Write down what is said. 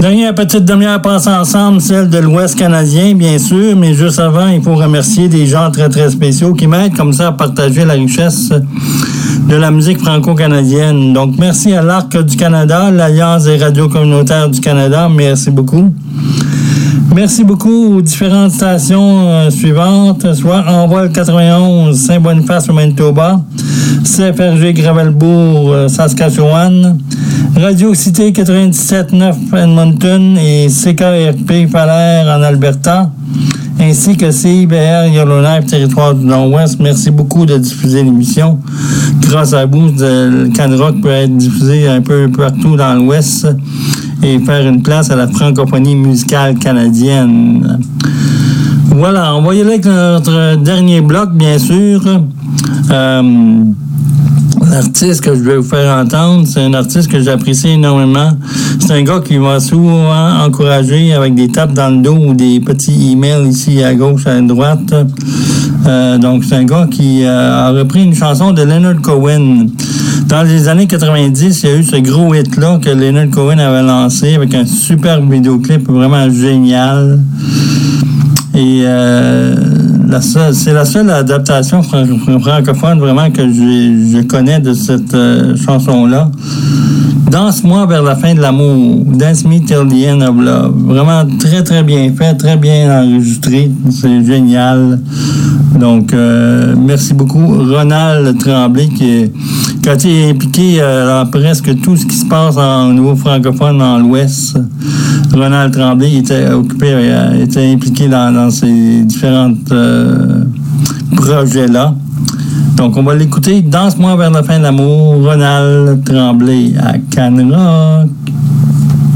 Dernière petite demi-heure passe ensemble, celle de l'Ouest canadien, bien sûr, mais juste avant, il faut remercier des gens très, très spéciaux qui m'aident comme ça à partager la richesse de la musique franco-canadienne. Donc, merci à l'Arc du Canada, l'Alliance des radios communautaires du Canada. Merci beaucoup. Merci beaucoup aux différentes stations suivantes, soit Envol 91, Saint-Boniface au Manitoba, CFRG Gravelbourg, Saskatchewan, Radio Cité 97.9 Edmonton et CKRP Falaire en Alberta, ainsi que CIBR Yellowknife, territoire du Nord-Ouest. Merci beaucoup de diffuser l'émission. Grâce à vous, le Canrock peut être diffusé un peu partout dans l'Ouest et faire une place à la francophonie musicale canadienne. Voilà, on va y aller avec notre dernier bloc, bien sûr. L'artiste que je vais vous faire entendre, c'est un artiste que j'apprécie énormément. C'est un gars qui m'a souvent encouragé avec des tapes dans le dos ou des petits emails ici à gauche, à droite. Donc, c'est un gars qui a repris une chanson de Leonard Cohen. Dans les années 90, il y a eu ce gros hit-là que Leonard Cohen avait lancé avec un superbe vidéoclip vraiment génial. Et c'est la seule adaptation francophone vraiment que je connais de cette chanson-là. Danse-moi vers la fin de l'amour. Dance me till the end of love. Vraiment très, très bien fait, très bien enregistré. C'est génial. Donc, merci beaucoup. Ronald Tremblay qui a été impliqué dans presque tout ce qui se passe au niveau francophone dans l'Ouest. Ronald Tremblay était impliqué dans ces différents projets-là. Donc, on va l'écouter. Danse-moi vers la fin de l'amour. Ronald Tremblay à Canrock.